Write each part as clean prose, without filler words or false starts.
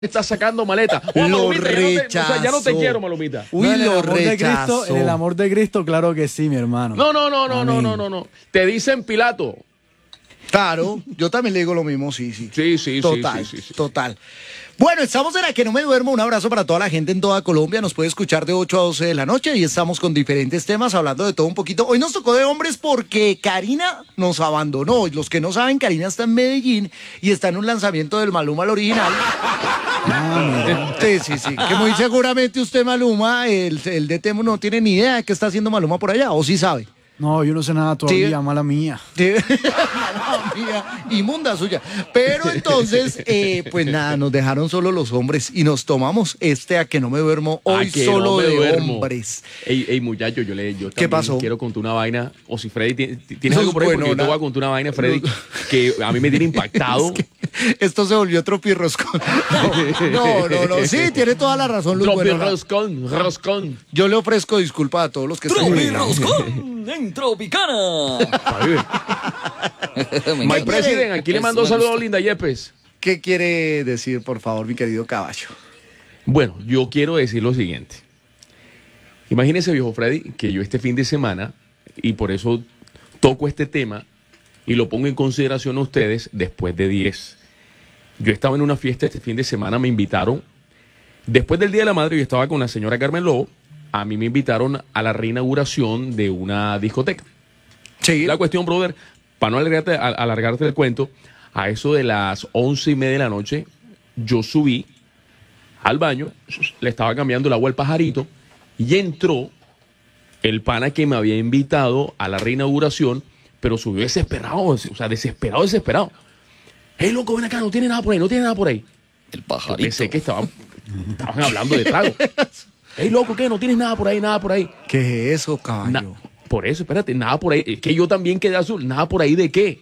está sacando maleta. Malumita, ya no te quiero, Malumita. Uy, No, lo rechazó. En el amor de Cristo, claro que sí, mi hermano. No. Te dicen Pilato. Claro, yo también le digo lo mismo, sí. Sí. Total. Bueno, estamos en La Que No Me Duermo. Un abrazo para toda la gente en toda Colombia. Nos puede escuchar de 8 a 12 de la noche y estamos con diferentes temas, hablando de todo un poquito. Hoy nos tocó de hombres porque Karina nos abandonó. Los que no saben, Karina está en Medellín y está en un lanzamiento del Maluma, el original. Sí. Que muy seguramente usted, Maluma, el de Temo, no tiene ni idea de qué está haciendo Maluma por allá, ¿o sí sabe? No, yo no sé nada todavía, Sí. mala mía. Mala mía, inmunda suya. Pero entonces, pues nada, nos dejaron solo los hombres y nos tomamos A Que No Me Duermo hoy A Que solo No Me de Duermo. hombres. Ey, muchacho, yo ¿Qué también pasó? quiero contar una vaina. O si Freddy, ¿tienes Eso algo es por ahí? Porque yo buenona. te voy a contar una vaina, Freddy, que a mí me tiene impactado. Esto se volvió tropirroscón. No. Sí, tiene toda la razón, Luz Buenona. Roscón. Yo le ofrezco disculpas a todos los que están Tropirroscón en Tropicana. My President, aquí le mandó saludos a Linda Yepes. ¿Qué quiere decir, por favor, mi querido caballo? Bueno, yo quiero decir lo siguiente. Imagínese, viejo Freddy, que yo este fin de semana, y por eso toco este tema y lo pongo en consideración a ustedes después de 10. Yo estaba en una fiesta este fin de semana, me invitaron. Después del Día de la Madre, yo estaba con la señora Carmen Lobo. A mí me invitaron a la reinauguración de una discoteca. Sí. La cuestión, brother, para no alargarte el cuento, a eso de las 11:30 de la noche, yo subí al baño, le estaba cambiando el agua al pajarito, y entró el pana que me había invitado a la reinauguración, pero subió desesperado, o sea, desesperado. Hey, loco, ven acá, no tiene nada por ahí. El Yo pajarito. pensé que estaban hablando de trago. Hey, loco, ¿qué? No tienes nada por ahí. ¿Qué es eso, caballo? Por eso, espérate, nada por ahí. Es que yo también quedé azul. ¿Nada por ahí de qué?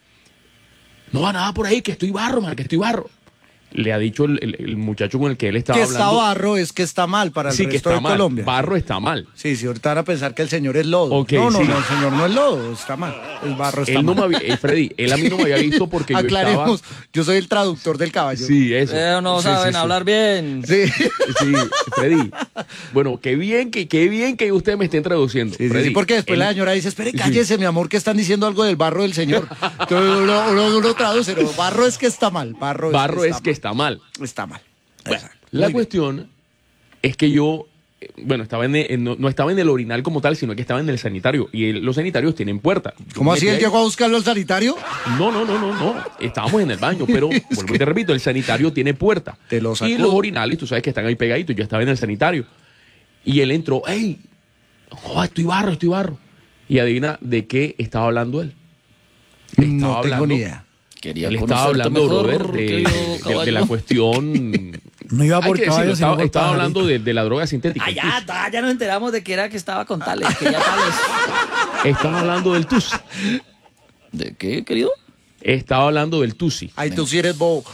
No va nada por ahí, que estoy barro, man, que estoy barro. Le ha dicho el muchacho con el que él estaba Que hablando. está barro es que está mal para el Sí, que resto está de mal. Colombia. Barro está mal. Sí, ahorita van a pensar que el señor es lodo. Ok, no, sí. el señor no es lodo, está mal. El barro está Él no mal. me había, Freddy, él a mí no me había visto porque yo Aclaremos, estaba... yo soy el traductor del caballo. Sí, eso. No Sí, saben sí. hablar bien. Sí. Sí, Freddy. Bueno, qué bien que ustedes me estén traduciendo. Sí, Freddy, porque después él- la señora dice, espere, cállese, mi amor, que están diciendo algo del barro del señor. Entonces uno traduce, no, barro es que está mal. Barro es que está mal. Está mal. Bueno, Exacto. la Muy bien. cuestión es que yo, estaba no estaba en el orinal como tal, sino que estaba en el sanitario. Y los sanitarios tienen puerta. Yo ¿Cómo me así metí él ahí. llegó a buscarlo al sanitario? No. Estábamos en el baño, pero vuelvo y te repito, el sanitario tiene puerta. Te lo sacó. Y los orinales, tú sabes que están ahí pegaditos. Yo estaba en el sanitario. Y él entró, hey, estoy barro. Y adivina de qué estaba hablando él. No tengo ni idea. Quería Él estaba conocerte hablando, mejor, brother, querido de caballo. la cuestión. No iba Hay por que decirlo, caballo, sino por estaba pajarito. hablando de la droga sintética. Ya nos enteramos de que era que estaba con tales, que ya tales. Estaba hablando del Tusi. ¿De qué, querido? Estaba hablando del Tusi. Ay, tú sí eres bobo.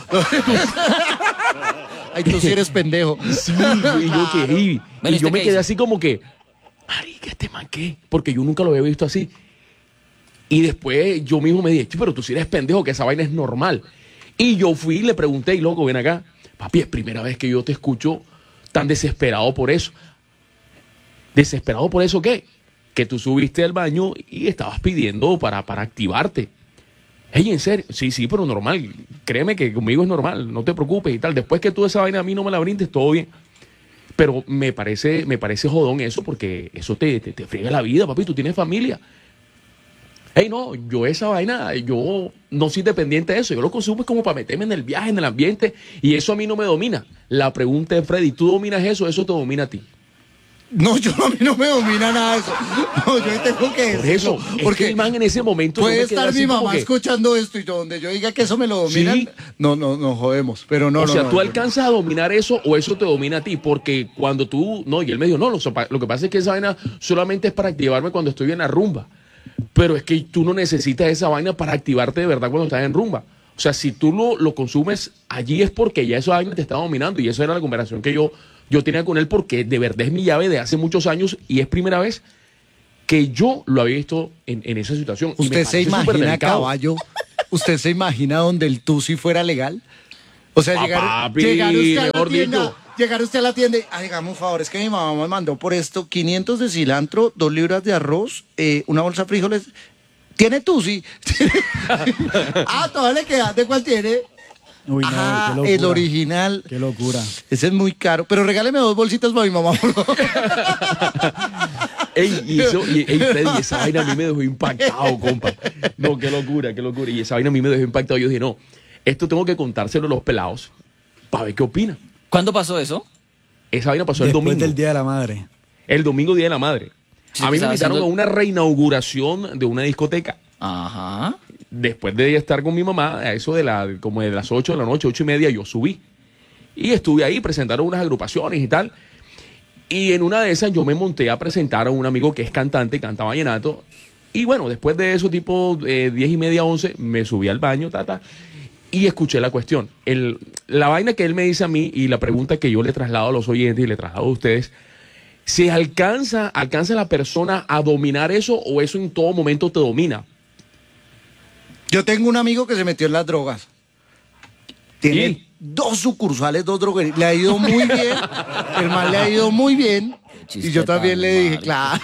Ay, tú sí eres pendejo. Sí, y yo que Ven, y yo ¿este me qué quedé hizo? así como que, marica, este man qué, porque yo nunca lo había visto así. Y después yo mismo me dije, pero tú sí eres pendejo, que esa vaina es normal. Y yo fui y le pregunté, y loco, ven acá, papi, es primera vez que yo te escucho tan desesperado por eso. ¿Desesperado por eso qué? Que tú subiste al baño y estabas pidiendo para activarte. Ey, en serio, sí, pero normal. Créeme que conmigo es normal, no te preocupes y tal. Después que tú esa vaina a mí no me la brindes, todo bien. Pero me parece jodón eso, porque eso te friega la vida, papi. Tú tienes familia. Ey, no, yo esa vaina, yo no soy dependiente de eso. Yo lo consumo es como para meterme en el viaje, en el ambiente, y eso a mí no me domina. La pregunta es, Freddy, ¿tú dominas eso o eso te domina a ti? No, a mí no me domina nada de eso. No, yo tengo que Por decirlo. eso, es Porque que el man en ese momento... puede yo me quedé estar así mi como mamá que, escuchando esto y yo, donde yo diga que eso me lo dominan, Sí. no, jodemos. Pero no, o sea, no, tú no. alcanzas a dominar eso o eso te domina a ti, porque cuando tú... No, y él me dijo, no, lo que pasa es que esa vaina solamente es para activarme cuando estoy en la rumba. Pero es que tú no necesitas esa vaina para activarte de verdad cuando estás en rumba. O sea, si tú lo consumes allí es porque ya esa vaina te está dominando, y eso era la conversación que yo tenía con él, porque de verdad es mi llave de hace muchos años y es primera vez que yo lo había visto en esa situación. Y me ¿Usted se parece súper imagina, delicado. caballo? ¿Usted se imagina donde el tusi fuera legal? O sea, Papi, llegar usted a la mejor tienda, dicho. llegar usted a la tienda y, hagamos un favor, es que mi mamá me mandó por esto 500 de cilantro, 2 libras de arroz, una bolsa de frijoles. ¿Tiene Tusi? Todavía le queda. ¿De cuál tiene? Uy, no, qué locura. El original. Qué locura. Ese es muy caro, pero regáleme 2 bolsitas para mi mamá. Por favor. Freddy, esa vaina a mí me dejó impactado, compa. No, qué locura, qué locura. Y esa vaina a mí me dejó impactado. Yo dije, no, esto tengo que contárselo a los pelados para ver qué opinan. ¿Cuándo pasó eso? Esa vaina pasó el Después domingo. del Día de la Madre. El domingo, Día de la Madre. Sí, a mí me estaba invitaron haciendo- a una reinauguración de una discoteca. Ajá. Después de estar con mi mamá, a eso como de las 8 de la noche, 8:30, yo subí. Y estuve ahí, presentaron unas agrupaciones y tal. Y en una de esas yo me monté a presentar a un amigo que es cantante, canta vallenato. Y bueno, después de eso, tipo 10:30, 11, me subí al baño, y escuché la cuestión. La vaina que él me dice a mí y la pregunta que yo le traslado a los oyentes y le traslado a ustedes, ¿se alcanza la persona a dominar eso o eso en todo momento te domina? Yo tengo un amigo que se metió en las drogas. Tiene ¿Y? 2 sucursales, 2 droguerías. Le ha ido muy bien. El man le ha ido muy bien. Chiste Y yo también tan le dije, mal. claro.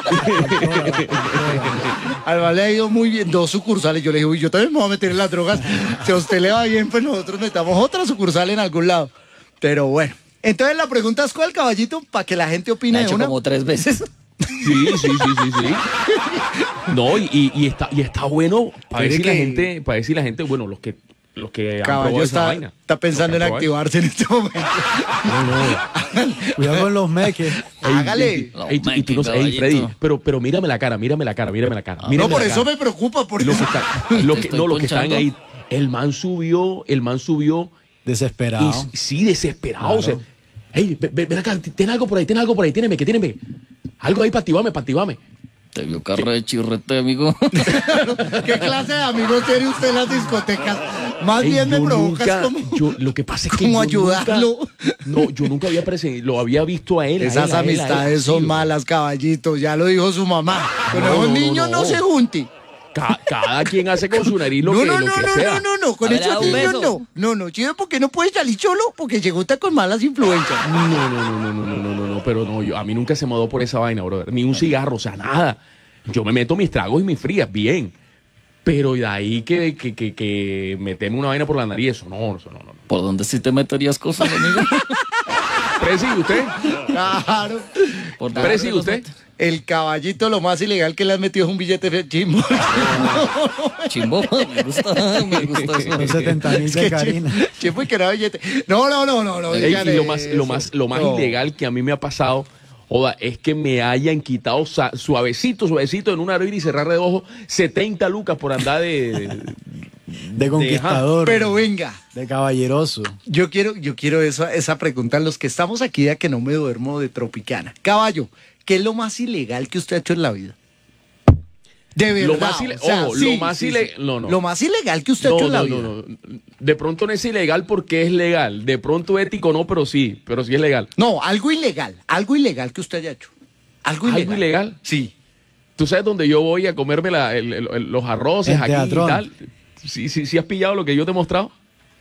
Al man le ha ido muy bien. 2 sucursales. Yo le dije, uy, yo también me voy a meter en las drogas. Si a usted le va bien, pues nosotros metamos otra sucursal en algún lado. Pero bueno. Entonces la pregunta es cuál, caballito, para que la gente La opine he de hecho una. como 3 veces. Sí. No, y está bueno para ver Mire si la que- gente, bueno, los que han Caballo probado esa vaina. está pensando en Los que han probado activarse en este momento. Cuidado con los meques. Hágale. Ey, y tú no sabes, ey, Freddy, pero mírame la cara. No, Mírame por la eso cara. me preocupa. Por Los eso. que estoy los que están ponchando. ahí, el man subió Desesperado. y sí, desesperado. O sea, ey, ven acá, ten algo por ahí, tíneme. Algo ahí para activarme. Te vio carro de chirrete, amigo. ¿Qué clase de amigos tiene usted en las discotecas? Más Ey, bien me yo provocas nunca- como... lo que pasa es que como yo ayudarlo. yo nunca había lo había visto a él. Esas a él, amistades sí, son o sea, malas, caballitos. Ya lo dijo su mamá. Con No, esos no, niños no no. se junte. Cada quien hace con su nariz lo que sea. No. Con A ver, esos da un niños beso. no. Chido, porque no puede salir solo porque se junta con malas influencias. No, pero no, a mí nunca se me ha dado por esa vaina, brother. Ni un cigarro, o sea, nada. Yo me meto mis tragos y mis frías, bien. Pero de ahí que meterme una vaina por la nariz, eso no. ¿Por dónde sí te meterías cosas, amigo? Presi, ¿usted? Claro. ¿Por dónde Presi, te los ¿usted? metes? El caballito lo más ilegal que le han metido es un billete de chimbo. Chimbo, me gusta eso. Los 70,000 de Karina. Chimbo y que era billete. No. Ey, digan y lo eso. más No. ilegal que a mí me ha pasado, joda, es que me hayan quitado suavecito en un abrir y cerrar de ojos 70 lucas por andar De conquistador. Pero venga. De caballeroso. Yo quiero esa pregunta. Los que estamos aquí de que no me duermo de Tropicana. Caballo, ¿qué es lo más ilegal que usted ha hecho en la vida? De verdad. Lo más Lo más ilegal que usted ha hecho en la vida. No. De pronto no es ilegal porque es legal. De pronto ético no, pero sí es legal. No, algo ilegal que usted haya hecho. ¿Algo ilegal? Sí. ¿Tú sabes dónde yo voy a comerme los arroces En aquí Teatrón. y tal? Sí has pillado lo que yo te he mostrado.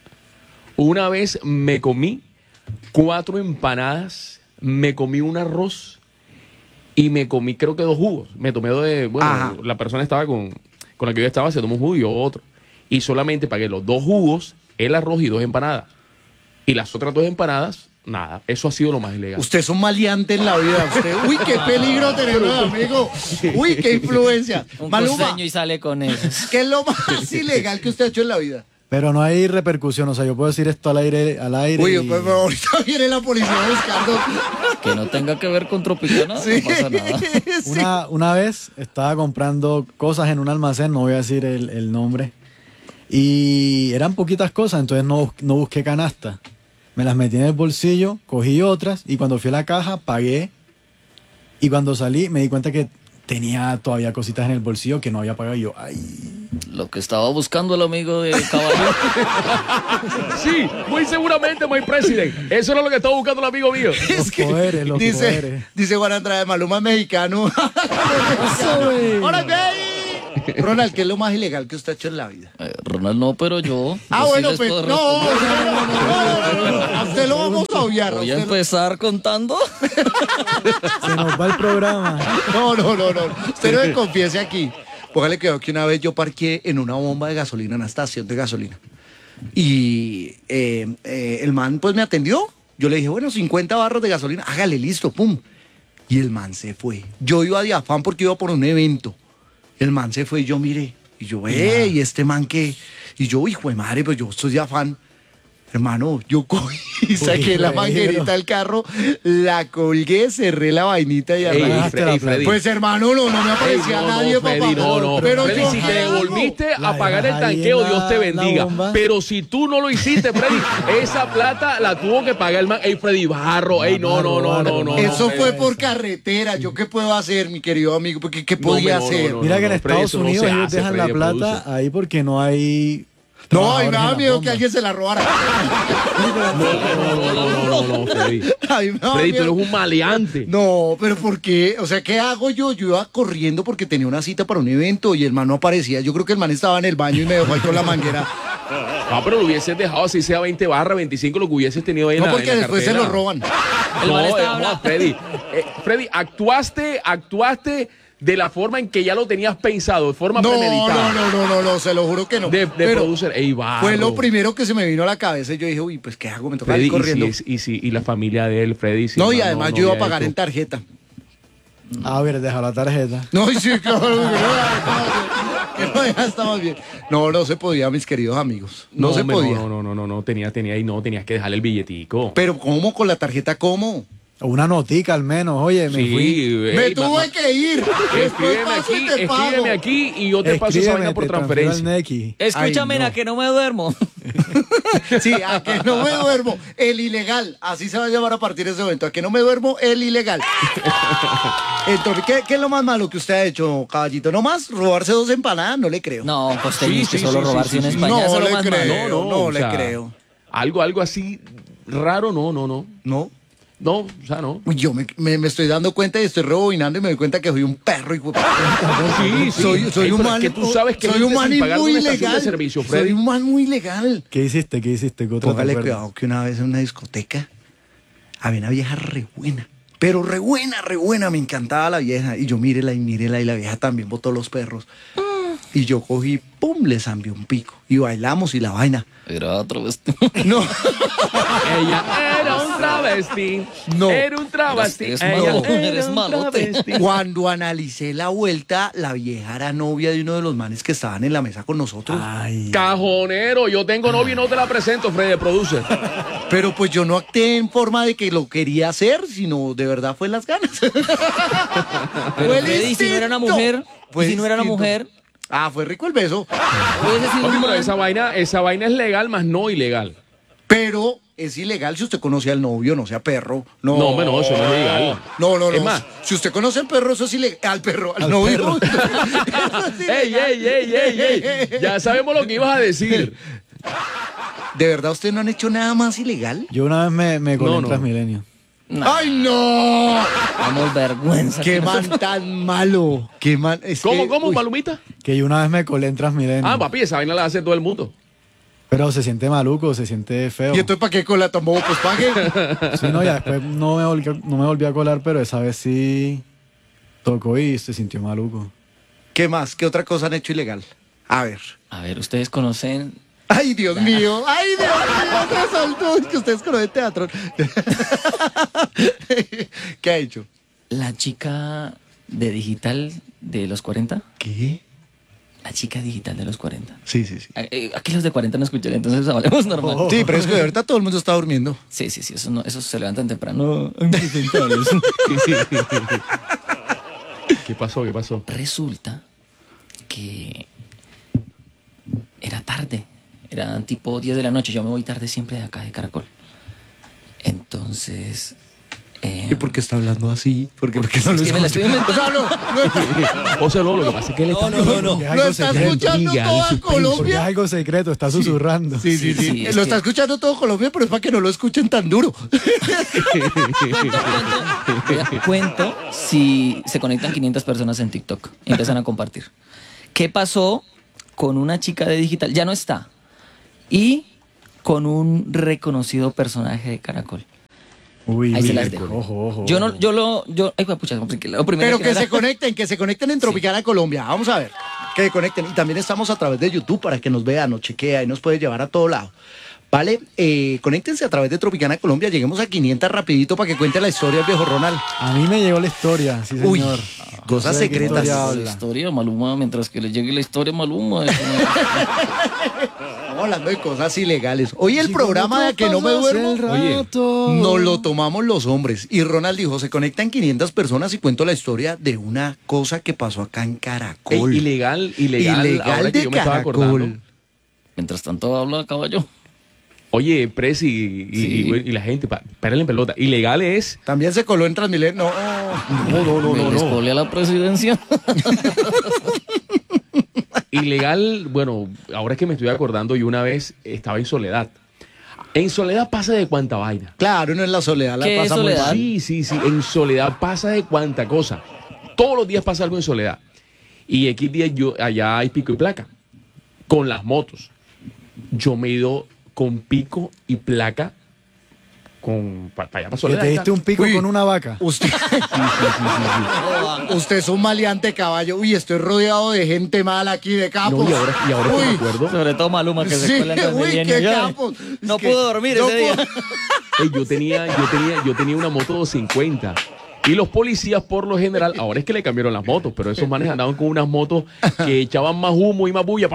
Una vez me comí 4 empanadas, me comí un arroz y me comí creo que 2 jugos. Me tomé Ajá. la persona estaba con la que yo estaba, se tomó un jugo y yo otro. Y solamente pagué los 2 jugos, el arroz y 2 empanadas. Y las otras 2 empanadas, nada. Eso ha sido lo más ilegal. Usted es un maleante en la vida. Uy, qué peligro tenerlo de amigo. Uy, qué influencia. Un Maluma, costeño y sale con eso. ¿qué es lo más ilegal que usted ha hecho en la vida? Pero no hay repercusión. O sea, yo puedo decir esto al aire. Uy, y- pues ahorita viene la policía buscando. Que no tenga que ver con Tropicana, Sí. no pasa nada. Sí. Una vez estaba comprando cosas en un almacén, no voy a decir el nombre, y eran poquitas cosas, entonces no busqué canasta. Me las metí en el bolsillo, cogí otras, y cuando fui a la caja, pagué, y cuando salí me di cuenta que tenía todavía cositas en el bolsillo que no había pagado, y yo, ay, Lo que estaba buscando el amigo de Caballo. Sí, muy seguramente, my president. Eso era lo que estaba buscando el amigo mío. los poderes, los poderes. Dice Juan Andrade, Maluma es mexicano. Ahora ve ahí. Ronald, ¿qué es lo más ilegal que usted ha hecho en la vida? Ronald no, pero yo. Ah, yo sí bueno, les pues puedo no, responder. a usted lo vamos a obviar. Voy a usted empezar contando. Se nos va el programa. no, usted no me confiese aquí. Póngale cuidado que una vez yo parqué en una bomba de gasolina, en una estación de gasolina. Y el man pues me atendió. Yo le dije, bueno, 50 barras de gasolina, hágale, listo, pum. Y el man se fue. Yo iba de afán porque iba por un evento. El man se fue y yo miré. Y yo, ¿y este man qué? Y yo, hijo de madre, pues yo estoy de afán. Hermano, yo cogí, saqué la manguerita del carro, la colgué, cerré la vainita y arranqué. Freddy. Pues hermano, no me aparecía nadie, Freddy, papá. no. Pero Freddy, yo, si ¿qué te hago? devolviste La a pagar el dejas ahí tanqueo, en Dios te la bendiga. bomba. Pero si tú no lo hiciste, Freddy, esa plata la tuvo que pagar el man. Ey, Freddy, barro. Ey, no. Eso Freddy. fue por carretera. ¿Yo qué puedo hacer, mi querido amigo? Porque ¿qué podía hacer? no, Mira que en Freddy, Estados eso no Unidos se ellos hace, dejan la Freddy, plata produce. ahí porque no hay. No, y me da trabajadores en la miedo que bomba. alguien se la robara. No, Freddy. A mí me daba Freddy, tú miedo. eres un maleante. No, pero ¿por qué? O sea, ¿qué hago yo? Yo iba corriendo porque tenía una cita para un evento y el man no aparecía. Yo creo que el man estaba en el baño y me dejó ahí con la manguera. Ah, pero lo hubieses dejado así sea 20 barras, 25, lo que hubieses tenido ahí en No, la porque en la después se cartera. lo roban. El man No, estaba no, hablando. Freddy, actuaste de la forma en que ya lo tenías pensado, de forma premeditada. No, se lo juro que no. De Pero producer, ey, barro. fue lo primero que se me vino a la cabeza y yo dije, uy, pues ¿qué hago? Me toca Freddy, ir corriendo. y la familia de él, Freddy. No, y además yo iba a pagar en tal. tarjeta. A ver, deja la tarjeta. No, y sí, claro, que no, ya estamos bien. No se podía, mis queridos amigos. No se podía. No, tenías que dejarle el billetico. Pero ¿cómo con la tarjeta? ¿Cómo? Una notica al menos. Oye, me fui. Me tuve que ir. Después paso y te pago. Escríbeme aquí y yo te paso esa vaina por te transfiero al transferencia. Nequi. Escúchame, Ay, no. a que no me duermo. Sí, a que no me duermo, el ilegal. Así se va a llamar a partir de ese momento. A que no me duermo, el ilegal. Entonces, ¿qué es lo más malo que usted ha hecho, caballito? ¿No más? ¿Robarse 2 empanadas? No le creo. No, costeños, Sí, que solo sí, robarse sí, una sí. España, No eso es lo le más creo. malo. No o le sea, creo. Algo así raro, no. No. No, o sea, no. Uy, yo me estoy dando cuenta y estoy rebobinando y me doy cuenta que soy un perro. Sí, Soy Ey, un pero man. es que tú sabes que soy un man sin pagar muy una estación ilegal. de servicio, Soy Freddy. un man muy ilegal. ¿Qué hiciste? ¿Qué otra te Póngale acuerdas? cuidado que una vez en una discoteca había una vieja re buena. Pero re buena, me encantaba la vieja. Y yo mírela y la vieja también botó los perros. Y yo cogí, pum, le zambié un pico. Y bailamos y la vaina. Era otro vestido. No, Ella era un travesti. No. Era un travesti. Eres Ella malo, era eres un malote. travesti. cuando analicé la vuelta, la vieja era novia de uno de los manes que estaban en la mesa con nosotros. Ay. Cajonero, yo tengo novio y no te la presento, Freddy, producer. Pero pues yo no actué en forma de que lo quería hacer, sino de verdad fue en las ganas. Fue el Freddy, si no era una instinto. mujer, Fue y si no era una instinto. mujer, Ah, fue rico el beso. hubiese sido Papi, un pero man. esa vaina es legal, más no ilegal. Pero es ilegal si usted conoce al novio, no sea perro. No, No, hombre, no, eso no es ilegal. No. Es más, Si usted conoce al perro, eso es ilegal. Al novio. Eso es ilegal. ey. Ya sabemos lo que ibas a decir. ¿De verdad usted no han hecho nada más ilegal? Yo una vez me colé No, en no. Transmilenio. ¡Ay, no! Damos vergüenza. ¡Qué man tan malo! ¡Qué man! Es que- ¿Cómo, uy, Palomita? Que yo una vez me colé en Transmilenio. Ah, papi, esa vaina la hace todo el mundo. Pero se siente maluco, se siente feo. ¿Y entonces para qué con la tomó? Pues pague. Sí, no, ya después no me volví a colar, pero esa vez sí tocó y se sintió maluco. ¿Qué más? ¿Qué otra cosa han hecho ilegal? A ver. A ver, ustedes conocen ¡Ay, Dios mío! ¡Ay, Dios mío! Se soltó. Es que ustedes conocen teatro. ¿Qué ha hecho? la chica de digital de los 40. ¿Qué? La chica digital de los 40. Sí. Aquí los de 40 no escuchan, entonces hablemos normal. Sí, pero es que de ahorita todo el mundo está durmiendo. Sí, eso, no, eso se levantan temprano. ¿Qué pasó? Resulta que era tarde, eran tipo 10 de la noche, yo me voy tarde siempre de acá de Caracol. Entonces... ¿Y por qué está hablando así? Porque no lo es que me la estoy escucha. inventando. O sea, no, lo que pasa es que él está... Porque es Lo algo está secreto. escuchando Diga, toda su Porque es Colombia. algo secreto, está susurrando. Sí. Sí, es Lo que- está escuchando todo Colombia, pero es para que no lo escuchen tan duro. Cuento si se conectan 500 personas en TikTok y empiezan a compartir. ¿qué pasó con una chica de digital? Ya no está. Y con un reconocido personaje de Caracol. Uy, Ahí se uy, las dejo. Ojo. Ay, pues, pucha, porque lo primero Pero que que se conecten en Tropicana Colombia. Vamos a ver, que se conecten. Y también estamos a través de YouTube para que nos vean, nos chequea y nos puede llevar a todo lado. Vale, conéctense a través de Tropicana Colombia. Lleguemos a 500 rapidito para que cuente la historia del viejo Ronald. A mí me llegó la historia, sí, señor. Uy, cosas No sé de qué secretas. historia La habla. historia, Maluma, mientras que le llegue la historia, Maluma. Estamos hablando de cosas ilegales. Hoy el Si programa de como Que No Me pasas Duermo el Oye, rato. nos lo tomamos los hombres. Y Ronald dijo, se conectan 500 personas y cuento la historia de una cosa que pasó acá en Caracol. Ilegal, Ilegal ahora que de yo me estaba acordando. Caracol. Mientras tanto habla caballo. Oye, Presi Sí. y la gente, párale en pelota. Ilegal es... También se coló en Transmilenio. Me descolé a la presidencia. Ilegal, bueno, ahora es que me estoy acordando, yo una vez estaba en Soledad. En Soledad pasa de cuánta vaina. Claro, no en la soledad la ¿Qué es pasa muy soledad? mal. Sí, en Soledad pasa de cuánta cosa. Todos los días pasa algo en Soledad. Y X días allá hay pico y placa. Con las motos. Yo me he ido con pico y placa para allá para Que Soledad. te diste un pico Uy. con una vaca. Usted, usted es un maleante caballo. Uy, estoy rodeado de gente mala aquí de capos. No, y ahora que me Uy, acuerdo, Sobre todo Maluma, que se sí, cuela en uy, Transmilenio. qué Yo capos. No Es que pudo dormir no ese día. puedo- yo tenía una moto 250. Y los policías, por lo general, ahora es que le cambiaron las motos, pero esos manes andaban con unas motos que echaban más humo y más bulla.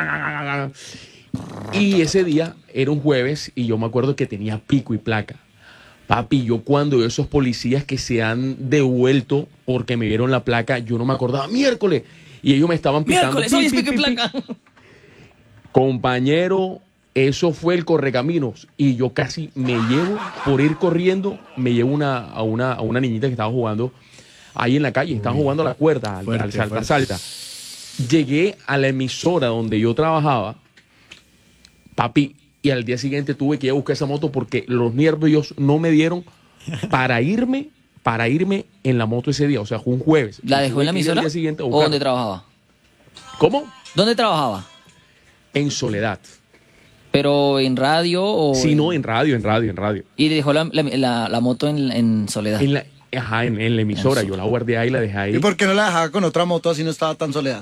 Y ese día era un jueves y yo me acuerdo que tenía pico y placa. Papi, yo cuando veo esos policías que se han devuelto porque me vieron la placa, yo no me acordaba, miércoles. Y ellos me estaban pitando. Miércoles, hoy es pi, pico y pi, pi, placa. Compañero, eso fue el correcaminos y yo casi me llevo, por ir corriendo, me llevo a una niñita que estaba jugando ahí en la calle, estaban jugando a la cuerda, al Fuerte, salta, fuerte. salta. Llegué a la emisora donde yo trabajaba, papi, y al día siguiente tuve que ir a buscar esa moto porque los nervios no me dieron para irme en la moto ese día, o sea, fue un jueves. ¿La dejó en la Tuve que ir al emisora? día siguiente a ¿O buscar. dónde trabajaba? ¿Cómo? ¿Dónde trabajaba? En Soledad. ¿Pero en radio o...? Sí, no, en radio. Y dejó la moto en Soledad. En la emisora, yo la guardé ahí, la dejé ahí. ¿Y por qué no la dejaba con otra moto así no estaba tan soledad?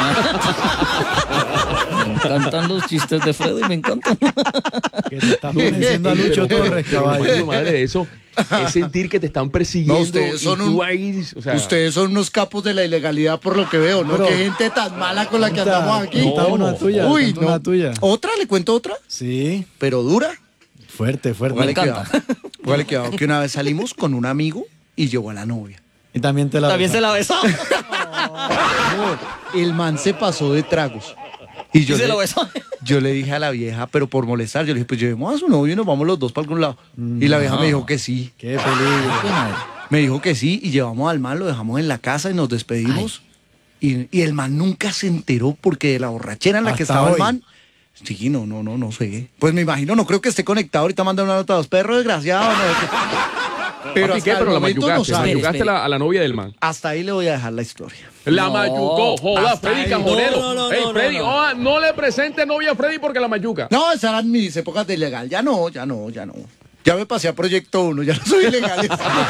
Me encantan los chistes de Freddy, me encantan. Que te estás pareciendo a Lucho Torres, caballo. Madre de eso es sentir que te están persiguiendo. No, ustedes son y tú un- ahí, o sea, Ustedes son unos capos de la ilegalidad por lo que veo, ¿no? Pero- Qué gente tan mala con la que Cuenta- andamos aquí. cuenta una tuya, Uy, cuenta no. una tuya. ¿Otra? ¿Le cuento otra? Sí, Pero dura. fuerte. Póngale encanta. cuidado. Póngale cuidado, que una vez salimos con un amigo y llevó a la novia. Y también te la También se besaste. la besó. El man se pasó de tragos. Y ¿Y yo, se le, lo besó? yo le dije a la vieja, pero por molestar, yo le dije, pues llevemos a su novio y nos vamos los dos para algún lado. Y la vieja me dijo que sí. Qué peligro. Qué madre. Me dijo que sí y llevamos al man, lo dejamos en la casa y nos despedimos. Y el man nunca se enteró porque de la borrachera en la que Hasta estaba el hoy. man. Sí, no sé. Pues me imagino, no creo que esté conectado. Ahorita manda una nota a los perros desgraciados. Pero papi, ¿qué? hasta el Pero la momento no mayugaste, sabe. mayugaste Espere. a la novia del man. Hasta ahí le voy a dejar la historia. La No, mayucó, joda, hasta Freddy ahí. Cajonero. No, Ey, Freddy, no. no le presente novia a Freddy porque la mayuca. No, esas eran mis épocas de ilegal. Ya no. Ya me pasé a Proyecto 1, ya no soy ilegal.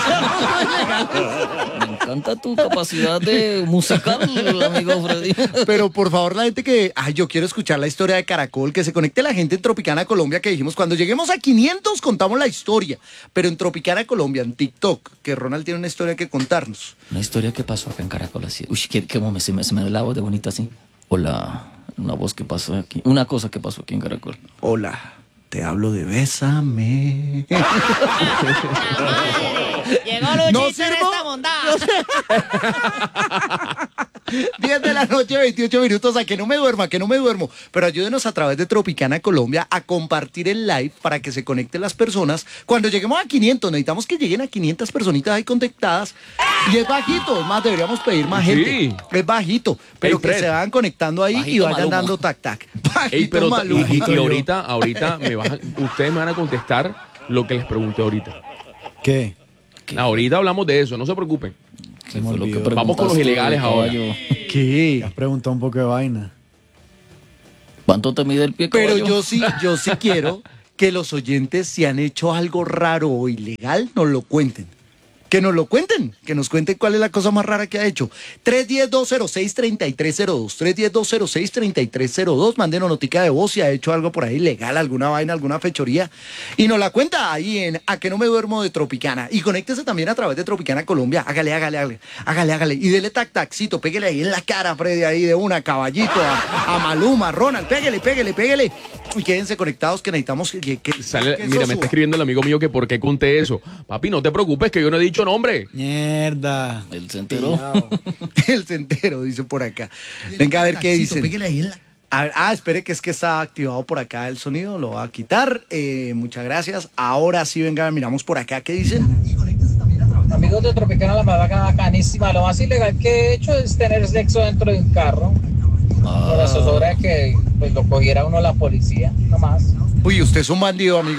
Me encanta tu capacidad de musical, amigo Freddy. Pero por favor, la gente que... Ay, yo quiero escuchar la historia de Caracol, que se conecte la gente en Tropicana Colombia, que dijimos, cuando lleguemos a 500 contamos la historia. Pero en Tropicana Colombia, en TikTok, que Ronald tiene una historia que contarnos. Una historia que pasó acá en Caracol así. Uy, qué momento, se me da la voz de bonita así. Hola, una voz que pasó aquí. Una cosa que pasó aquí en Caracol. Hola, te hablo de Bésame. Llegó Luchito ¿No en sirvo? esta bondad. 10 de la noche, 28 minutos, a que no me duermo. Pero ayúdenos a través de Tropicana Colombia a compartir el live para que se conecten las personas. Cuando lleguemos a 500, necesitamos que lleguen a 500 personitas ahí conectadas. Y es bajito, es más, deberíamos pedir más Sí. gente. Es bajito, pero Ey, que Fred. se vayan conectando ahí y Bajito vayan Maluma. dando tac. Bajito Ey, pero Maluma. y ahorita ustedes me van a contestar lo que les pregunté ahorita. ¿Qué? Ahorita hablamos de eso, no se preocupen. Se me fue lo que olvidó. Vamos con los preguntaste, ilegales ahora. caballo? ¿Qué? Has preguntado un poco de vaina. ¿Cuánto te mide el pie, Pero caballo? yo sí quiero que los oyentes, si han hecho algo raro o ilegal, nos lo cuenten. Que nos lo cuenten, que nos cuenten cuál es la cosa más rara que ha hecho. 310-206-3302, 310-206-3302, mándenos notica de voz si ha hecho algo por ahí ilegal, alguna vaina, alguna fechoría, y nos la cuenta ahí en A que no me duermo de Tropicana. Y conéctese también a través de Tropicana Colombia, hágale, y dele taxito, pégale ahí en la cara, Freddy, ahí de una, Caballito, a Maluma, Ronald, pégale, y quédense conectados que necesitamos que Sale, que eso mira, me suba. está escribiendo el amigo mío que por qué conté eso. Papi, no te preocupes que yo no he dicho nombre. Mierda. Él se enteró. El centero, dice por acá. Venga a ver qué dicen. Espere que es que está activado por acá el sonido, lo va a quitar. Muchas gracias. Ahora sí, venga, miramos por acá qué dicen. Amigos de Tropicana, la más bacanísima. Lo más ilegal que he hecho es tener sexo dentro de un carro. Por la zozobra de que pues, lo cogiera uno la policía, no más. Uy, usted es un bandido, amigo.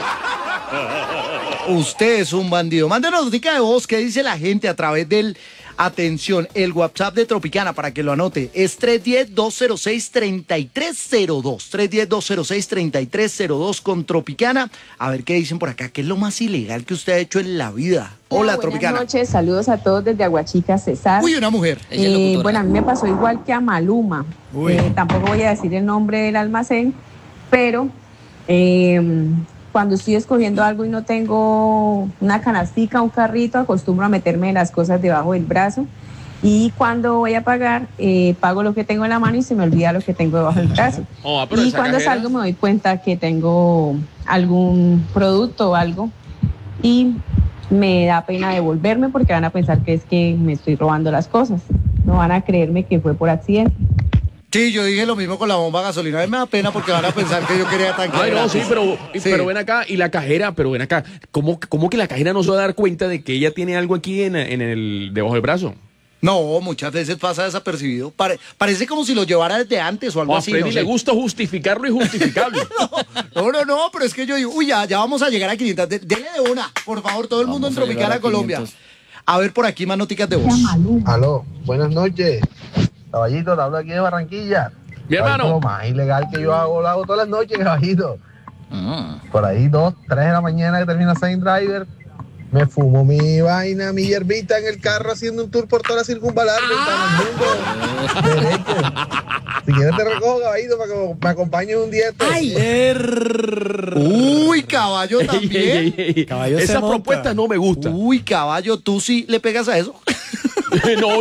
Usted es un bandido. Mándenos notica de voz qué dice la gente a través del, atención, el WhatsApp de Tropicana para que lo anote. Es 310-206-3302. 310-206-3302 con Tropicana. A ver qué dicen por acá. ¿Qué es lo más ilegal que usted ha hecho en la vida? Hola, Tropicana. Buenas noches, saludos a todos desde Aguachica, Cesar. Uy, una mujer. Ella es locutora. Bueno, a mí me pasó igual que a Maluma. Uy. Tampoco voy a decir el nombre del almacén, pero cuando estoy escogiendo algo y no tengo una canastica, un carrito, acostumbro a meterme las cosas debajo del brazo. Y cuando voy a pagar, pago lo que tengo en la mano y se me olvida lo que tengo debajo del brazo. Pero Y esa cuando cajera- salgo me doy cuenta que tengo algún producto o algo y me da pena devolverme porque van a pensar que es que me estoy robando las cosas. No van a creerme que fue por accidente. Sí, yo dije lo mismo con la bomba de gasolina. A mí me da pena porque van a pensar que yo quería tanque. Ay, no, sí, gratis. pero ven acá, y la cajera, pero ven acá, ¿cómo que la cajera no se va a dar cuenta de que ella tiene algo aquí en el debajo del brazo? No, muchas veces pasa desapercibido. Parece como si lo llevara desde antes o algo A así. Freddy no le sé. gusta justificar lo injustificable. No, pero es que yo digo, uy, ya vamos a llegar a 500. Dele de una, por favor, todo el mundo en Vamos a llegar Tropicana a Colombia. 500. A ver por aquí más noticas de voz. Aló, buenas noches. Caballito, te hablo aquí de Barranquilla. Mi hermano. Lo más ilegal que yo hago, lo hago todas las noches, caballito. Ah. Por ahí 2, 3 de la mañana que termina Saint Driver, me fumo mi vaina, mi hierbita en el carro haciendo un tour por toda la circunvalar, ventana al mundo. Derecho. Si quieres te recojo, caballito, para que me acompañes un día. Uy, caballo también. Caballo se Esas monta. propuestas no me gustan. Uy, caballo, ¿tú sí le pegas a eso? No.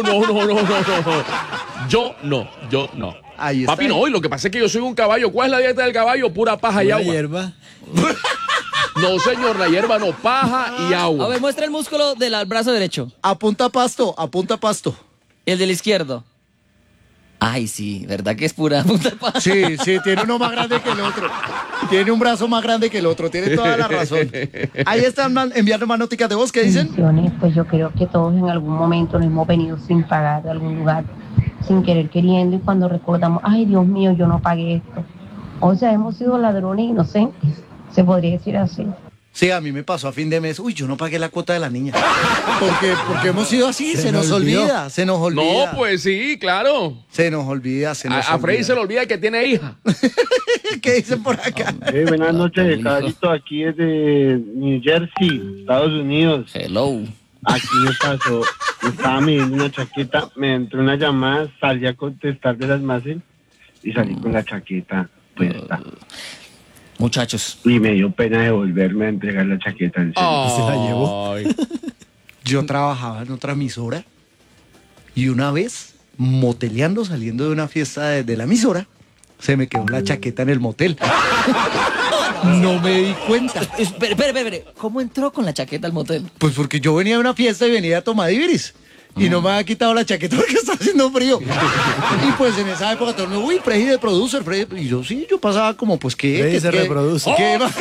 Yo no. Ahí está. Papi, no, y lo que pasa es que yo soy un caballo. ¿Cuál es la dieta del caballo? Pura paja y Una agua. hierba. No, señor, la hierba no, paja y A agua. ver, muestra el músculo del brazo derecho. Apunta pasto. El del izquierdo. Ay, sí, ¿verdad que es pura puta paz? Sí, tiene uno más grande que el otro. Tiene un brazo más grande que el otro. Tiene toda la razón. Ahí están enviando más noticas de voz. ¿Qué dicen? Pues yo creo que todos en algún momento nos hemos venido sin pagar de algún lugar, sin querer queriendo, y cuando recordamos, ay Dios mío, yo no pagué esto. O sea, hemos sido ladrones inocentes, se podría decir así. Sí, a mí me pasó a fin de mes. Uy, yo no pagué la cuota de la niña. Porque hemos sido así, se nos olvida. No, pues sí, claro. Se nos olvida. A Freddy se le olvida que tiene hija. ¿Qué dicen por acá? Buenas noches, caballito, aquí desde New Jersey, Estados Unidos. Hello. Aquí me pasó, me estaba midiendo una chaqueta, me entró una llamada, salí a contestar del almacén y salí con la chaqueta puesta. Muchachos. Y me dio pena devolverme a entregar la chaqueta. En serio. se la llevó. Ay. Yo trabajaba en otra emisora y una vez, moteleando, saliendo de una fiesta de la emisora, se me quedó la chaqueta en el motel. No me di cuenta. Espere. ¿Cómo entró con la chaqueta al motel? Pues porque yo venía de una fiesta y venía a tomar Iberis. Y no me había quitado la chaqueta porque estaba haciendo frío. Y pues en esa época todo el mundo, uy, Freddy de producer, Freddy. Y yo sí, yo pasaba como, pues, ¿qué? Freddy se reproduce. ¿Qué? No,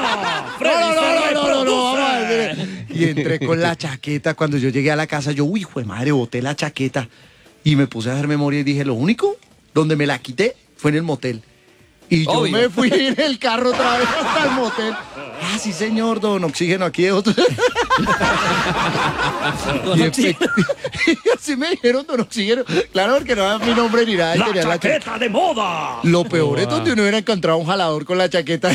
vamos a ver. Y entré con la chaqueta. Cuando yo llegué a la casa, yo, uy, jue madre, boté la chaqueta. Y me puse a hacer memoria y dije, lo único donde me la quité fue en el motel. Y yo Obvio. me fui en el carro otra vez hasta el motel. Ah, sí, señor, don Oxígeno, aquí de otro. Así me dijeron, don Oxígeno. Claro, porque no era mi nombre ni nada. ¡La chaqueta de moda! Lo peor es donde uno hubiera encontrado un jalador con la chaqueta.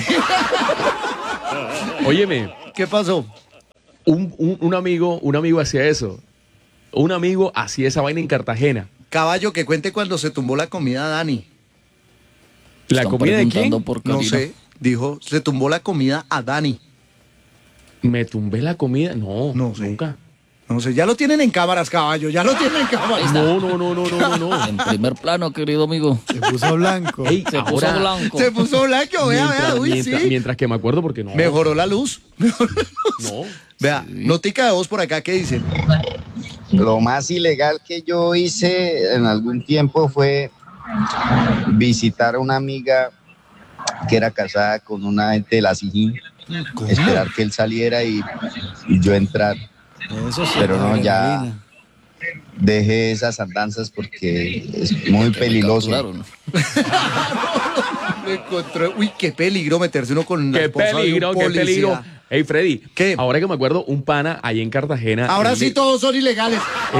Óyeme. ¿Qué pasó? Un amigo hacía eso. Un amigo hacía esa vaina en Cartagena. Caballo, que cuente cuando se tumbó la comida a Dani. ¿La comida de quién? No sé, dijo, se tumbó la comida a Dani. ¿Me tumbé la comida? No, nunca. No sé, ya lo tienen en cámaras, caballo, ya lo tienen en cámaras. No. En primer plano, querido amigo. Se puso blanco. Ey, Se puso blanco. Se puso blanco, vea, uy, sí. Mientras que me acuerdo porque no. Mejoró la luz. No. Vea, notica de voz por acá, ¿qué dicen? Lo más ilegal que yo hice en algún tiempo fue visitar a una amiga que era casada con una gente de la SIJIN, esperar que él saliera y yo entrar. Eso sí, pero no, ya adrenalina. dejé esas andanzas porque es muy peligroso. Me encontré, uy, qué peligro meterse uno con la Qué esposa de un peligro, qué policía. peligro. Hey, Freddy, ¿Qué? Ahora que me acuerdo, un pana allá en Cartagena. Ahora sí todos son ilegales.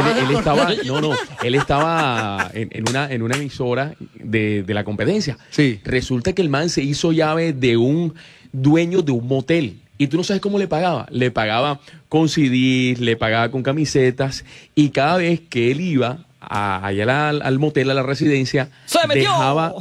Él estaba en una emisora de la competencia. Sí. Resulta que el man se hizo llave de un dueño de un motel. Y tú no sabes cómo le pagaba. Le pagaba con CDs, le pagaba con camisetas. Y cada vez que él iba allá al motel, a la residencia, ¡se metió! dejaba...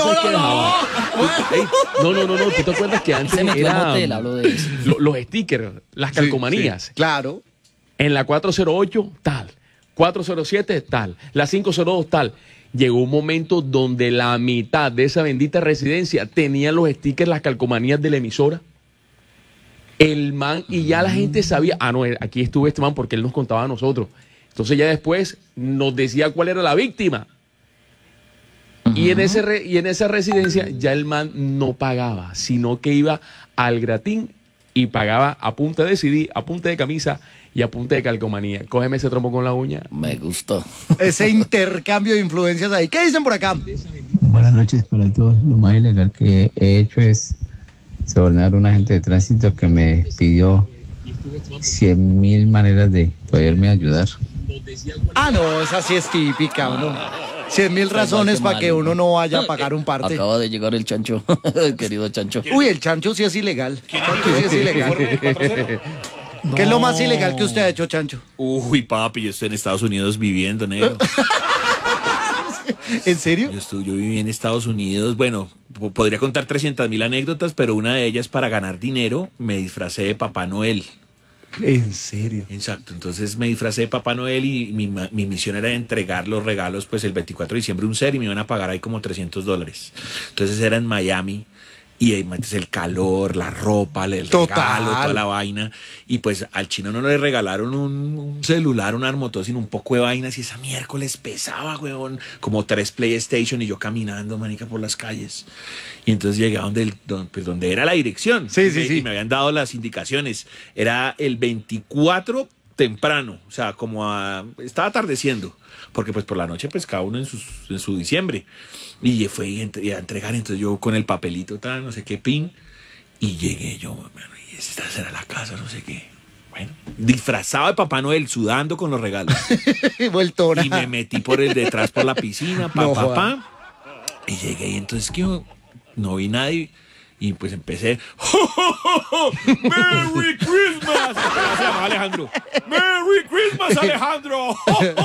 No. ¿Tú te acuerdas que antes Se metió al era motel, hablo de eso. los stickers, las calcomanías? Sí, claro. En la 408, tal. 407, tal. La 502, tal. Llegó un momento donde la mitad de esa bendita residencia tenía los stickers, las calcomanías de la emisora. El man, y ya la gente sabía, no, aquí estuvo este man porque él nos contaba a nosotros. Entonces ya después nos decía cuál era la víctima. Y en esa residencia ya el man no pagaba, sino que iba al gratín y pagaba a punta de CD, a punta de camisa y a punta de calcomanía. Cógeme ese trompo con la uña. Me gustó. Ese intercambio de influencias ahí. ¿Qué dicen por acá? Buenas noches para todos. Lo más ilegal que he hecho es sobornar a un agente de tránsito que me pidió 100.000 maneras de poderme ayudar. No, esa sí es típica, ¿no? 100.000 razones para que uno no vaya a pagar un parte. Acaba de llegar el chancho, el querido chancho. Uy, el chancho sí es ilegal. Chancho sí es ilegal. ¿Qué es lo más ilegal que usted ha hecho, Chancho? Uy, papi, yo estoy en Estados Unidos viviendo, negro. ¿En serio? Yo viví en Estados Unidos. Bueno, podría contar 300.000 anécdotas, pero una de ellas, para ganar dinero, me disfracé de Papá Noel. ¿En serio? Exacto, entonces me disfracé de Papá Noel y mi misión era entregar los regalos pues el 24 de diciembre un ser y me iban a pagar ahí como $300. Entonces era en Miami y ahí metes el calor, la ropa, el regalo, toda la vaina. Y pues al chino no le regalaron un celular, un armotó, sino un poco de vainas y esa miércoles pesaba, huevón, como 3 PlayStation y yo caminando, manica, por las calles. Y entonces llegué a donde era la dirección. Sí. Y me habían dado las indicaciones. Era el 24 temprano, o sea, estaba atardeciendo, porque pues por la noche pues cada uno en su diciembre. Y fue a entregar, entonces yo con el papelito, tal, no sé qué, pin, y llegué yo, bueno, y esta será la casa, no sé qué. Bueno, disfrazado de Papá Noel, sudando con los regalos. Vueltona. Y me metí detrás por la piscina, y llegué, y entonces que yo no vi nadie. Y pues empecé. ¡Merry Christmas! Se llama Alejandro. ¡Merry Christmas, Alejandro!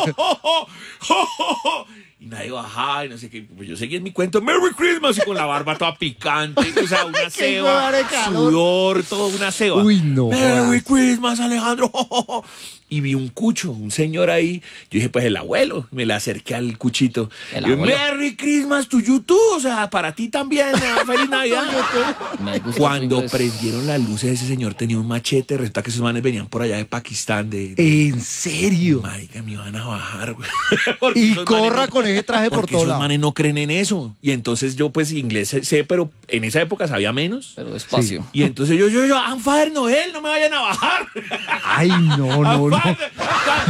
Y nadie bajaba y no sé qué. Pues yo seguí en mi cuento. ¡Merry Christmas! Y con la barba toda picante. O sea, una ceba. Sudor, todo una ceba. Uy, no. ¡Merry Christmas, Alejandro! Y vi un cucho, un señor ahí. Yo dije, pues el abuelo. Me le acerqué al cuchito. Y ¡Merry Christmas to YouTube! O sea, para ti también. ¡Feliz Navidad! Cuando prendieron las luces, ese señor tenía un machete. Resulta que esos manes venían por allá de Pakistán. ¿En serio? Marica, me iban a bajar, güey. Y corra con ese traje por todo lado. Esos manes no creen en eso. Y entonces yo, pues, inglés sé, pero en esa época sabía menos. Pero despacio. Y entonces yo, Father Noel, no me vayan a bajar. Ay, no.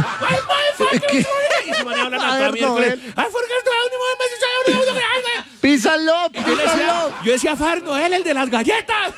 Y se van a hablar hasta miércoles. Peace and love, peace and love. Yo decía, Far Noel, el de las galletas.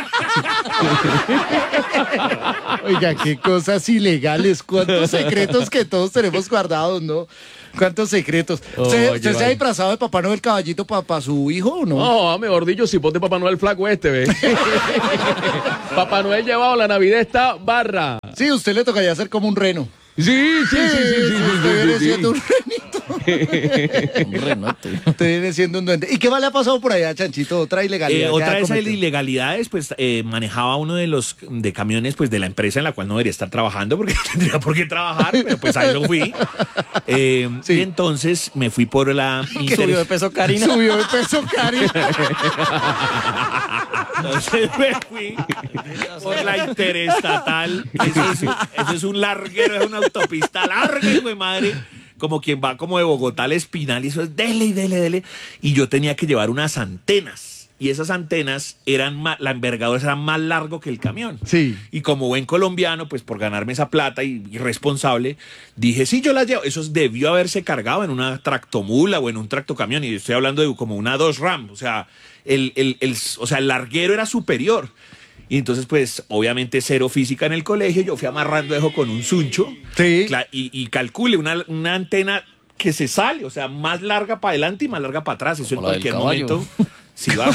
Oiga, qué cosas ilegales, cuántos secretos que todos tenemos guardados, ¿no? ¿Cuántos secretos? ¿Usted se ha disfrazado de Papá Noel caballito para su hijo o no? No, mejor dicho, si ponte Papá Noel flaco ve. Papá Noel llevado, la Navidad está barra. Sí, usted le tocaría hacer como un reno. Sí. Usted viene siendo un renito. Un renote. Usted viene siendo un duende. ¿Y qué más le ha pasado por allá, Chanchito? Otra ilegalidad. Otra de esas cometido. ilegalidades, pues manejaba uno de los camiones pues de la empresa en la cual no debería estar trabajando porque no tendría por qué trabajar, pero pues a eso fui. Y entonces me fui por la... Subió de peso Karina. Subió de peso Karina. Entonces me fui por la interestatal. Eso es un larguero, es una autopista larga, hijo de madre. Como quien va como de Bogotá al Espinal, y eso es dele. Y yo tenía que llevar unas antenas. Y esas antenas la envergadura era más largo que el camión. Sí. Y como buen colombiano, pues por ganarme esa plata y irresponsable, dije, sí, yo las llevo. Eso debió haberse cargado en una tractomula o en un tractocamión. Y estoy hablando de como una 2 Ram. O sea, el larguero era superior. Y entonces, pues, obviamente cero física en el colegio. Yo fui amarrando eso con un suncho. Sí. Y calcule una antena que se sale, o sea, más larga para adelante y más larga para atrás. Eso en cualquier momento. Si va.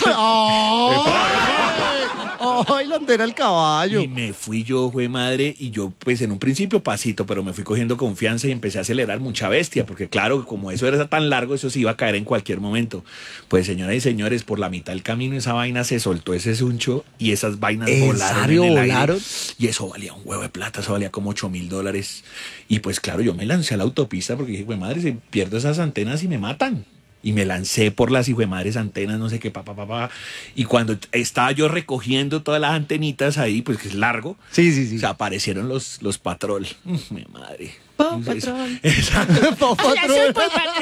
¡Ay, la antena del caballo! Y me fui yo, güey, madre, y yo, pues, en un principio pasito, pero me fui cogiendo confianza y empecé a acelerar mucha bestia, porque claro, como eso era tan largo, eso se iba a caer en cualquier momento. Pues, señoras y señores, por la mitad del camino esa vaina se soltó ese suncho y esas vainas volaron en el aire. Y eso valía un huevo de plata, eso valía como $8,000. Y pues, claro, yo me lancé a la autopista porque dije, güey, madre, si pierdo esas antenas y me matan. Y me lancé por las hijuemadres antenas, no sé qué, Y cuando estaba yo recogiendo todas las antenitas ahí, pues que es largo. Sí. O sea, aparecieron los patrol. Mi madre. Paw Patrol. Exacto. Paw Patrol.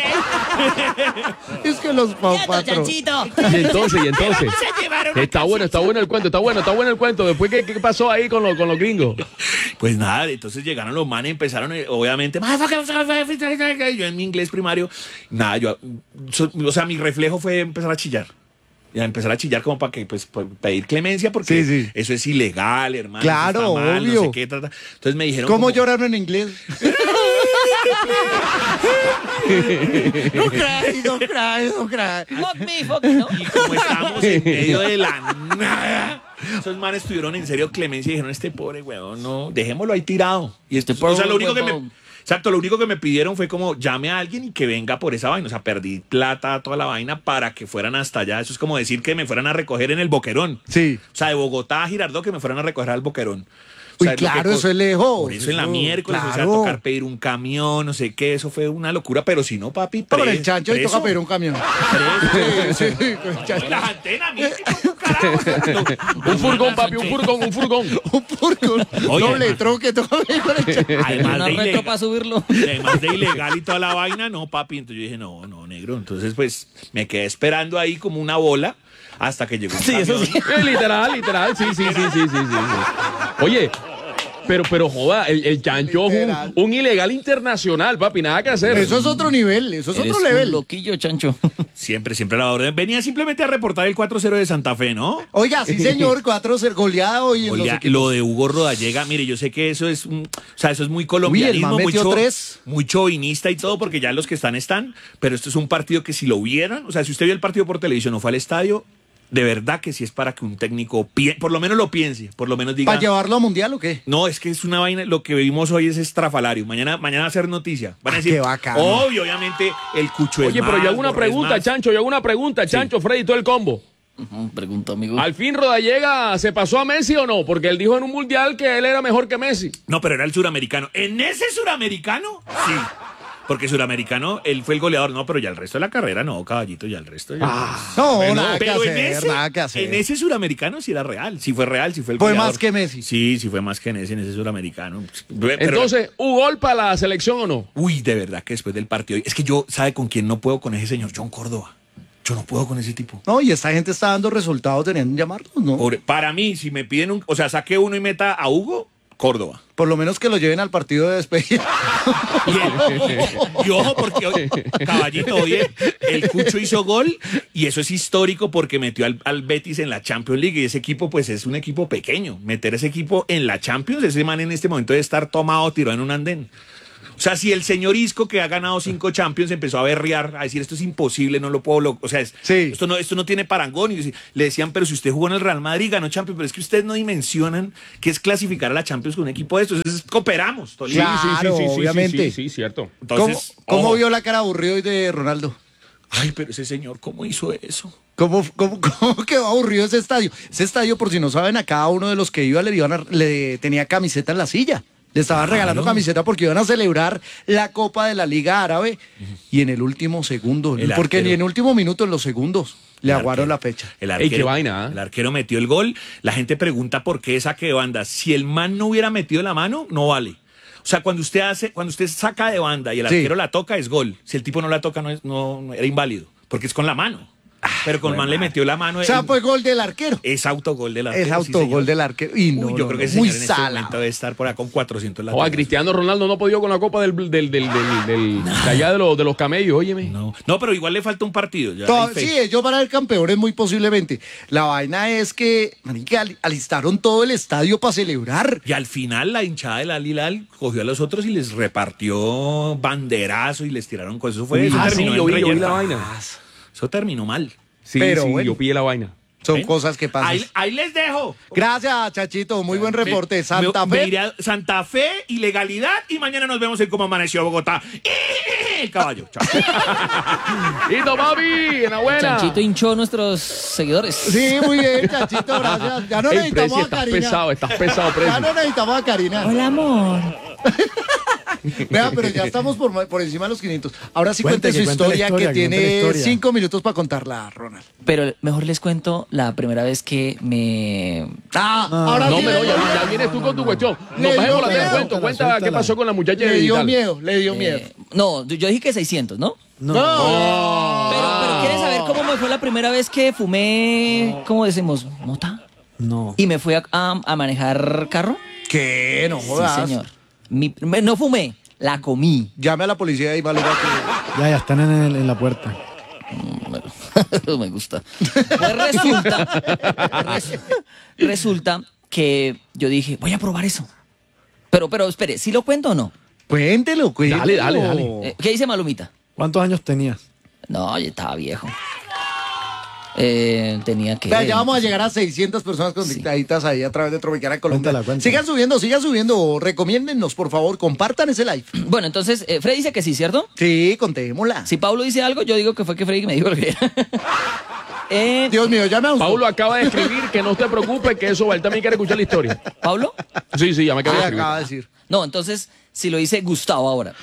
Es que los Paw Patrol. Y entonces. Está bueno el cuento, está bueno el cuento. Después, ¿qué pasó ahí con los gringos? Pues nada, entonces llegaron los manes, empezaron, obviamente, yo en mi inglés primario, nada, o sea, mi reflejo fue empezar a chillar. Ya empezar a chillar como para que pues pedir clemencia porque eso es ilegal, hermano. Claro, está mal, obvio. No sé qué, Entonces me dijeron ¿Cómo lloraron en inglés? Don't cry. Fuck me, ¿no? Y como estamos en medio de la nada, esos manes tuvieron en serio clemencia y dijeron, este pobre huevón, no, dejémoslo ahí tirado. Y o sea, lo único que me pidieron fue como llame a alguien y que venga por esa vaina. O sea, perdí plata, toda la vaina para que fueran hasta allá. Eso es como decir que me fueran a recoger en el Boquerón. Sí. O sea, de Bogotá a Girardot que me fueran a recoger al Boquerón. Uy, sea, claro, eso es lejos. Por eso en la miércoles me iba a tocar pedir un camión, no sé qué, eso fue una locura, pero si no, papi, Por el chancho y toca pedir un camión. Sí, con el chancho. Las antenas, mira, un furgón, papi, un furgón. Un furgón. Doble troque, toca pedir con el chancho. Además de ilegal y toda la vaina, no, papi. Entonces yo dije, no, negro. Entonces, pues, me quedé esperando ahí como una bola hasta que llegó un camión. Eso sí. Literal, sí. Oye, pero joda, el chancho es un ilegal internacional, papi, nada que hacer. Eso es otro nivel, eso es otro level. Un loquillo, chancho. Siempre la orden. Venía simplemente a reportar el 4-0 de Santa Fe, ¿no? Oiga, sí, señor, 4-0, goleada hoy en los equipos. Lo de Hugo Rodallega, mire, yo sé que eso es eso es muy colombianismo, muy chauvinista y todo, porque ya los que están, pero esto es un partido que si lo vieran, o sea, si usted vio el partido por televisión o fue al estadio, de verdad que sí es para que un técnico por lo menos lo piense, por lo menos diga. ¿Para llevarlo a mundial o qué? No, es que es una vaina, lo que vimos hoy es estrafalario. Mañana va a ser noticia. Van a decir, qué bacano. Obviamente el Cucho es Oye, pero yo hago una pregunta, Chancho, Freddy, todo el combo. Pregunta, amigo. ¿Al fin Rodallega se pasó a Messi o no? Porque él dijo en un mundial que él era mejor que Messi. No, pero era el suramericano. ¿En ese suramericano? Sí. Porque suramericano, él fue el goleador, no, pero ya el resto de la carrera, no, caballito, ya el resto. Nada que hacer. En ese suramericano sí era real, sí fue el Fue goleador. más que Messi. Sí, fue más que en ese suramericano. Entonces, ¿hubo gol para la selección o no? Uy, de verdad que después del partido, es que yo, ¿sabe con quién no puedo? Con ese señor John Córdoba. Yo no puedo con ese tipo. No, y esta gente está dando resultados, tenían que llamarlos, ¿no? Para mí, si me piden o sea, saque uno y meta a Hugo, Córdoba. Por lo menos que lo lleven al partido de despedida. Y ojo, porque Caballito, oye, el Cucho hizo gol y eso es histórico porque metió al Betis en la Champions League y ese equipo pues es un equipo pequeño. Meter ese equipo en la Champions, ese man en este momento debe estar tomado, tirado en un andén. O sea, si el señor Isco, que ha ganado 5 Champions, empezó a berrear, a decir esto es imposible, no lo puedo, o sea, esto no tiene parangón. Y le decían, pero si usted jugó en el Real Madrid, ganó Champions, pero es que ustedes no dimensionan que es clasificar a la Champions con un equipo de estos. Entonces, cooperamos. Claro, obviamente. Sí, cierto. Entonces, ¿Cómo vio la cara aburrido hoy de Ronaldo? Ay, pero ese señor, ¿cómo hizo eso? ¿Cómo quedó aburrido ese estadio? Ese estadio, por si no saben, a cada uno de los que iba le tenía camiseta en la silla. Le estaban regalando camiseta porque iban a celebrar la Copa de la Liga Árabe y en el último segundo, porque ni en el último minuto, en los segundos, le aguaron la fecha. Ey, qué vaina, ¿eh? El arquero metió el gol. La gente pregunta por qué saque de banda. Si el man no hubiera metido la mano, no vale. O sea, cuando usted saca de banda y el arquero la toca, es gol. Si el tipo no la toca, no era inválido, porque es con la mano. Pero con man le metió la mano. O sea, fue gol del arquero. Es autogol del arquero. Es autogol del arquero. Y no, yo creo que ese muy señor en este momento debe estar por acá con 400 latas. Cristiano Ronaldo no ha podido con la copa de allá de los camellos, óyeme. No, pero igual le falta un partido. Sí, ellos van a ser campeones muy posiblemente. La vaina es que, marica, alistaron todo el estadio para celebrar. Y al final la hinchada del Al Hilal cogió a los otros y les repartió banderazo y les tiraron cosas. Eso fue. Yo vi la vaina. Eso terminó mal. Sí, pero bueno, yo pillé la vaina. Son cosas que pasan. Ahí les dejo. Gracias, Chachito. Muy buen reporte. Santa Fe. Iré a Santa Fe, ilegalidad. Y mañana nos vemos en Cómo Amaneció Bogotá. El caballo. Chao. Listo, papi. Enhorabuena. Chanchito hinchó a nuestros seguidores. Sí, muy bien, Chachito. Gracias. Ya no necesitamos a Karina. Estás pesado, Presi. Ya no necesitamos a Karina. Hola, amor. Vea, pero ya estamos por encima de los 500. Ahora sí cuente su historia, que tiene 5 minutos para contarla, Ronald. Pero mejor les cuento la primera vez que me... Ahora no, sí. pero ya vienes tú con tu cuestión. No, bajemos la cuento. Cuenta qué pasó con la muchacha de Digital. Le dio miedo. No, yo dije que 600, ¿no? No. Pero ¿quieres saber cómo me fue la primera vez que fumé, ¿cómo decimos? ¿Mota? No. Y me fui a manejar carro. ¿Qué? No jodas. Sí, señor. No fumé, la comí. Llame a la policía y va a lograr que... Ya están en la puerta. Me gusta. Pues resulta que yo dije, voy a probar eso. Pero espere, ¿sí lo cuento o no? Cuéntelo. Dale. ¿Qué dice Malumita? ¿Cuántos años tenías? No, yo estaba viejo. Tenía que... Ya vamos a llegar a 600 personas conectaditas ahí a través de Tropicana Colombia. Cuéntala. Sigan subiendo. Recomiéndennos, por favor. Compartan ese live. Bueno, entonces, Freddy dice que sí, ¿cierto? Sí, contémosla. Si Pablo dice algo, yo digo que fue que Freddy me dijo lo que era. Dios mío, ya me asustó. Paulo acaba de escribir que no te preocupes, que eso va. Él también quiere escuchar la historia. ¿Pablo? Sí, ya me acaba de escribir. Acaba de decir. No, entonces, si lo dice Gustavo ahora.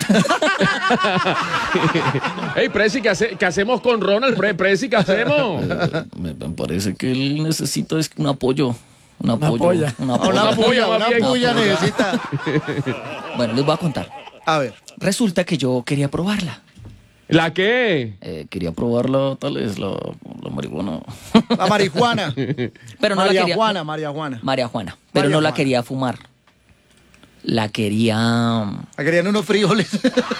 Hey, Presi, ¿qué hacemos con Ronald? Presi, ¿qué hacemos? Me parece que él necesita un apoyo. Una polla necesita. Bueno, les voy a contar. A ver. Resulta que yo quería probarla. ¿La qué? Quería probarla, tal vez, la marihuana. La marihuana. Pero no María la quería. Juana. María Juana. Pero no la quería fumar. La quería... La querían unos frijoles.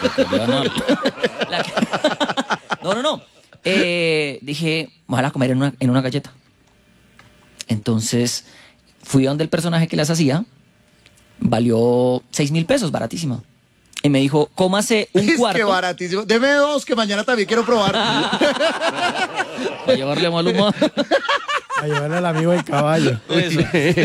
No. Dije, voy a comer en una galleta. Entonces, fui a donde el personaje que las hacía. Valió 6,000 pesos, baratísima. Y me dijo, cómase un cuarto. Es que baratísimo. Deme 2, que mañana también quiero probar. Para llevarle a Maluma. A llevarle al amigo el caballo. Eso.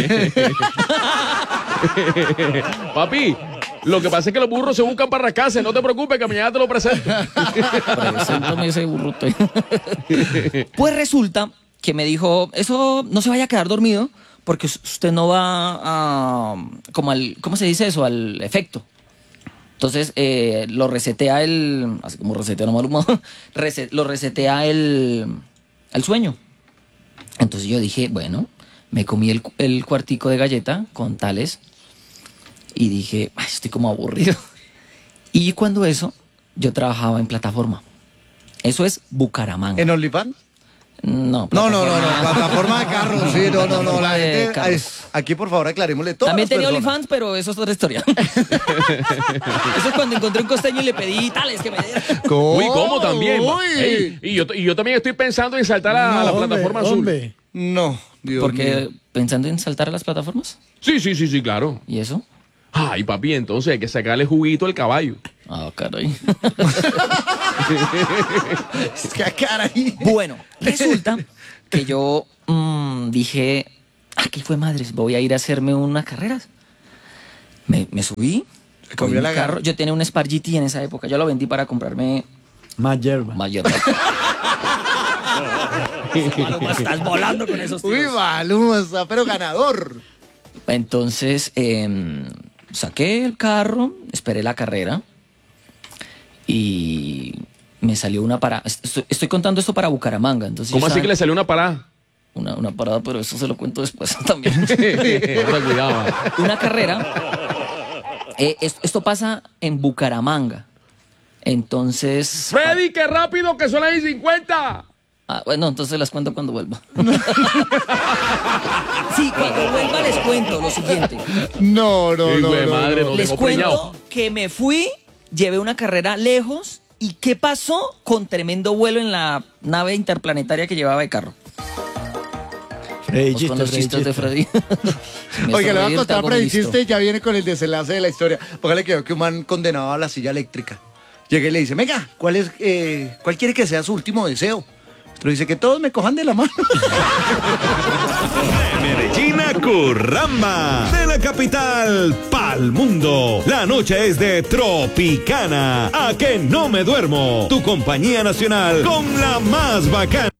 Papi, lo que pasa es que los burros se buscan para rascarse. No te preocupes, que mañana te lo presento. Preséntame ese burrote. Pues resulta que me dijo, eso no se vaya a quedar dormido, porque usted no va a... ¿cómo se dice eso? Al efecto. Entonces, lo resetea así como resetea Maluma, lo resetea el sueño. Entonces yo dije, bueno, me comí el cuartico de galleta con tales y dije, ay, estoy como aburrido. Y cuando yo trabajaba en plataforma. Eso es Bucaramanga. ¿En OnlyFans? No, plataforma de carros, sí, no, la de gente, carros. aquí por favor aclarémosle todo. También tenía OnlyFans, pero eso es otra historia. Eso es cuando encontré un costeño y le pedí tales que me diera. Uy, ¿cómo también? Uy. Ey, y yo también estoy pensando en saltar a la plataforma azul. No, Dios Porque mío. pensando en saltar a las plataformas. Sí, claro. ¿Y eso? Ay, papi, entonces hay que sacarle juguito al caballo. Ah, caray. Caray. Bueno, resulta que yo dije, ¿qué fue madres? Voy a ir a hacerme unas carreras. Me subí. Comió cogí la mi carro. garra. Yo tenía un Spark GT en esa época. Yo lo vendí para comprarme Más hierba. más hierba. Maluma, estás volando con esos Uy, tiros. Maluma está pero ganador. Entonces, saqué el carro, esperé la carrera y me salió una parada. Estoy contando esto para Bucaramanga. Entonces ¿Cómo así que le salió una parada? Una parada, pero eso se lo cuento después también. Cuidado. Una carrera. Esto pasa en Bucaramanga. Entonces. Freddy, qué rápido que son las 50. Bueno, entonces las cuento cuando vuelva. Sí, cuando vuelva les cuento lo siguiente. No. Madre, no Les dejó cuento preñado. que me fui, llevé una carrera lejos y qué pasó con tremendo vuelo en la nave interplanetaria que llevaba de carro. Freddy Vamos con los chistes de Freddy. Oiga, le voy a Freddy, contar está para el listo. chiste y ya viene con el desenlace de la historia. Póngale que veo que un man condenado a la silla eléctrica. Llega y le dice, venga, ¿cuál quiere que sea su último deseo? Pero dice que todos me cojan de la mano. Medellín a Curramba, de la capital pa'l mundo. La noche es de Tropicana. A que no me duermo. Tu compañía nacional con la más bacana.